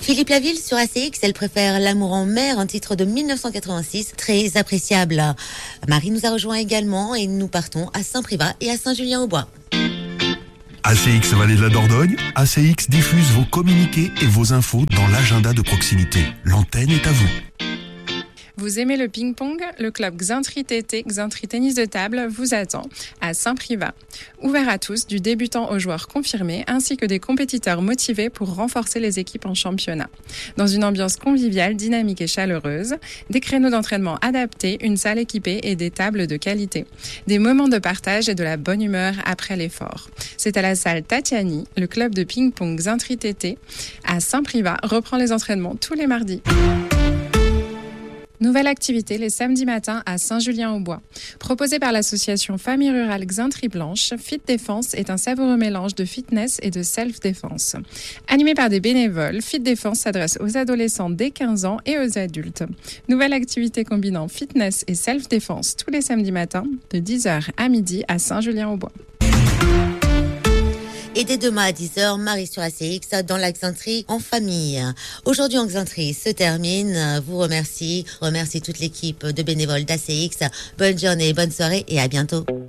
Philippe Laville sur ACX, elle préfère L'amour en mer, un titre de 1986, très appréciable. Marie nous a rejoint également et nous partons à Saint-Privat et à Saint-Julien-au-Bois. ACX Vallée de la Dordogne, ACX diffuse vos communiqués et vos infos dans l'agenda de proximité. L'antenne est à vous. Vous aimez le ping-pong? Le club Xintri TT, Xintri Tennis de Table, vous attend à Saint-Privat. Ouvert à tous, du débutant aux joueurs confirmés, ainsi que des compétiteurs motivés pour renforcer les équipes en championnat. Dans une ambiance conviviale, dynamique et chaleureuse, des créneaux d'entraînement adaptés, une salle équipée et des tables de qualité. Des moments de partage et de la bonne humeur après l'effort. C'est à la salle Tatiani, le club de ping-pong Xintri TT à Saint-Privat reprend les entraînements tous les mardis. Nouvelle activité les samedis matins à Saint-Julien-au-Bois. Proposée par l'association Famille Rurale Xintri Blanche, Fit Défense est un savoureux mélange de fitness et de self-défense. Animé par des bénévoles, Fit Défense s'adresse aux adolescents dès 15 ans et aux adultes. Nouvelle activité combinant fitness et self-défense tous les samedis matins de 10h à midi à Saint-Julien-au-Bois. Et dès demain à 10h, Marie sur ACX dans la Xintri en famille. Aujourd'hui en Xintri se termine. Vous remercie toute l'équipe de bénévoles d'ACX. Bonne journée, bonne soirée et à bientôt.